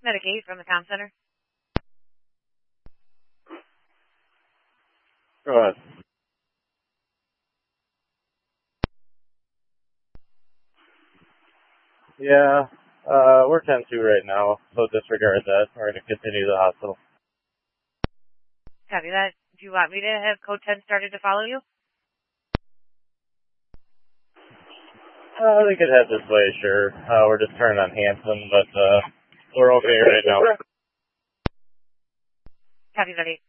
Medicaid from the comm center. Go ahead. Yeah, we're 10-2 right now, so disregard that. We're going to continue the hospital. Copy that. Do you want me to have code 10 started to follow you? They could head this way, sure. We're just turning on Hanson, but we're okay right now. Copy, buddy.